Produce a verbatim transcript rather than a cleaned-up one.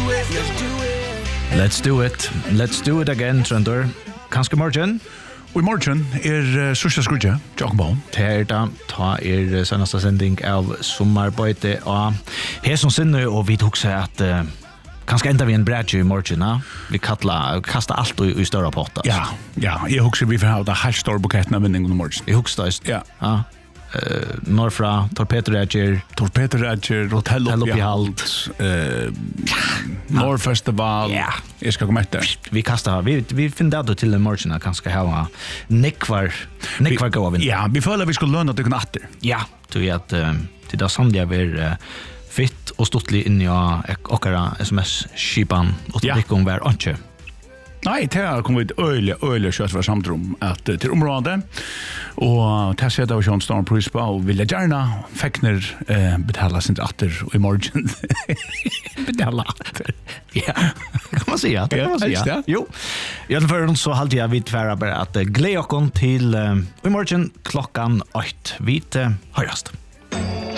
it, let's do it. Let's do it. Let's do it again, Trønder. Kanskje morgen? Og i morgen er uh, sørste skrudje, Jakob Baum. Her da, ta er seneste sending av sommarbøyte, og her som sinne, og vi tok seg at uh, kanskje enda vi en bredje i morgen, ja? Vi kattla, kasta alt i, i større potter. Ja, ja, jeg husker vi får ha det helt store buketten av vinningen i morgen. Jeg husker det, ja. ja. Uh, Norfra, Torpedorager, Torpedorager, Hotell oppi halt, uh, Norfestival, ja. Jeg skal komme etter. Vi kastar, vi, vi finner det til en morgen at kanskje ha nekvar, nekvar gå av. Ja, vi føler vi skulle lønne til natter. Ja, tror jeg at uh, til det sannlige vi er uh, fitt og stortlig inni av okkara sms-skipan, og til ikke om vi er ikke. Nei, det har kommet øyelig, øyelig kjøtt fra samtrom at til området, og til å se det var sånn stor pris på, og vil jeg gjerne fekner eh, betale sin atter i morgen. Betale atter? Ja, kan man säga. Det kan man säga. Ja, jo, i alla fall så halte jeg vidt for at uh, glede oss til uh, i morgen klokkan åtte. Vi uh, høyast.